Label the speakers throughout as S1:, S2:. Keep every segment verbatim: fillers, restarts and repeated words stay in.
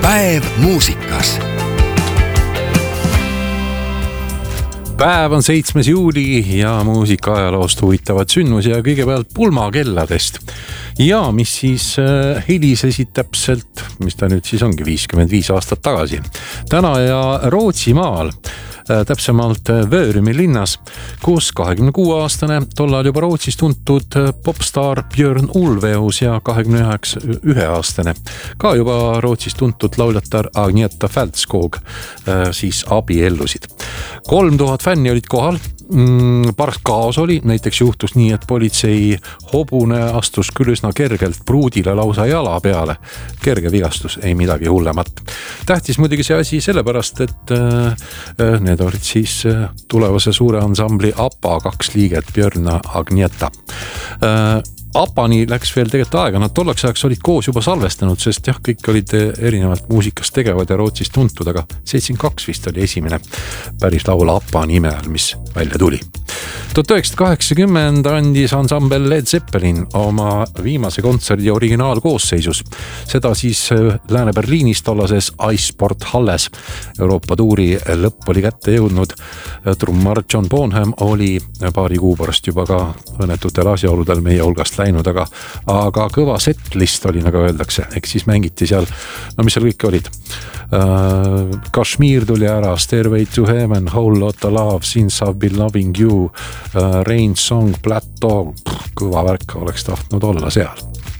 S1: Päev muusikas.
S2: Päev on seitsmes juuli ja muusika ajaloost huvitavad sündmusi ja kõigepealt pulmakelladest. Ja mis siis helisesid täpselt, mis ta nüüd siis ongi viiskümmend viis aastat tagasi. Täna ja Rootsimaal, täpsemalt Vöörümi linnas, kus kahekümne kuue aastane tollal juba Rootsis tuntud popstar Björn Ulvaeus ja kahekümne ühe aastane ka juba Rootsis tuntud lauljatar Agneta Fältskog siis abiellusid. kolm tuhat fänni olid kohal, paras kaos oli, näiteks juhtus nii, et politsei hobune astus küll üsna kergelt pruudile lausa jala peale. Kerge vigastus, ei midagi hullemat. Tähtis muidugi see asi sellepärast, et äh, need olid siis äh, tulevase suure ansambli APA kaks liiget, Björn ja Agneta. Äh, Apani läks veel tegelikult aega, nad tollaks ajaks olid koos juba salvestanud, sest jah, kõik olid erinevalt muusikast tegevad ja Rootsis tuntud, aga seitsekümmend kaks vist oli esimene päris laul Apa nime all, mis välja tuli. tuhat üheksasada kaheksakümmend andis ansambel Led Zeppelin oma viimase kontserdi originaalkoosseisus. Seda siis Lääne-Berliinis tollases Iceport Halles. Euroopa tuuri lõpp oli kätte jõudnud. Trummar John Bonham oli paari kuu pärast juba ka õnnetutel asjaoludel meie hulgast läinud, aga, aga kõva setlist oli, nagu öeldakse, ehk siis mängiti seal, no mis seal kõik olid. Uh, Kashmir tuli ära, Stairway to Heaven, Whole Lotta Love, Since I've Been Loving You, uh, Rain Song, Plateau, kõva värk oleks tahtnud olla seal.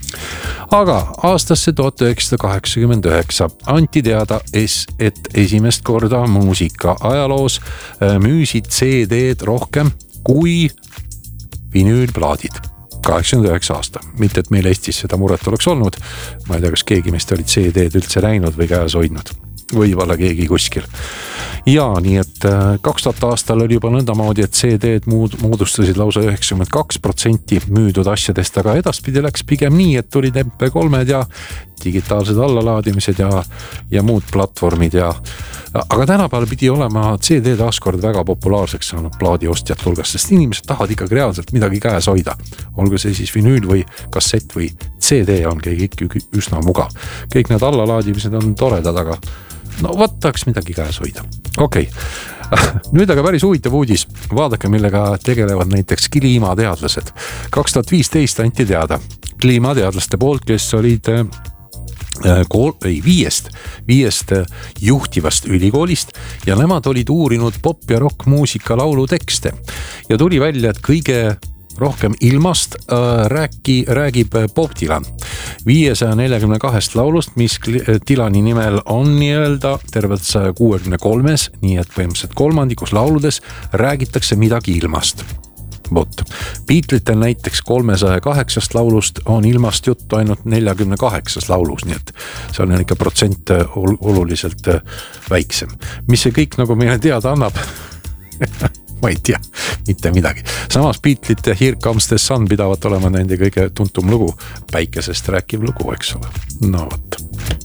S2: Aga aastasse tuhat üheksasada kaheksakümmend üheksa anti teada, et esimest korda muusika ajaloos müüsid C D-d rohkem kui vinüülplaadid. kaheksakümmend üheksa aasta. Mitte, et meil Eestis seda muret oleks olnud. Ma ei tea, kas keegi meist olid C D-d üldse näinud või käes hoidnud. Võib-olla keegi kuskil. Ja nii, et kaks tuhat aastal oli juba nõndamoodi, et C D-d moodustasid lausa üheksakümmend kaks protsenti müüdud asjadest, aga edaspidi läks pigem nii, et tulid M P kolmed ja digitaalsed allalaadimised ja, ja muud platvormid ja aga tänapäeval pidi olema C D taaskord väga populaarseks saanud plaadiostjate hulgas, sest inimesed tahavad ikkagi reaalselt midagi käes hoida. Olgu see siis vinüül või kassett või C D on keegi üsna mugav. Kõik need allalaadimised on toredad, aga no võtaks midagi käes hoida. Okei, okay. Nüüd aga päris huvitav uudis. Vaadake, millega tegelevad näiteks kliimateadlased. kaks tuhat viisteist anti teada kliimateadlaste poolt, kes olid Kool, ei, viiest, viiest juhtivast ülikoolist ja nemad olid uurinud pop- ja rock-muusika laulu tekste. Ja tuli välja, et kõige rohkem ilmast äh, rääki, räägib Bob Dylan. viiesaja nelikümmend kaks laulust, mis Dylani nimel on nii-öelda tervelt saja kuuekümne kolmes, nii et põhimõtteliselt kolmandikus lauludes räägitakse midagi ilmast. Vot. Beatlitel näiteks kolmesaja kaheksast laulust on ilmast juttu ainult neljakümne kaheksas laulus, nii et see on ikka protsent oluliselt väiksem. Mis see kõik nagu meile teada annab? Ma ei tea, mitte midagi. Samas Beatlite Here Comes the Sun pidavat olema nende kõige tuntum lugu, päikesest rääkiv lugu, eks ole. No,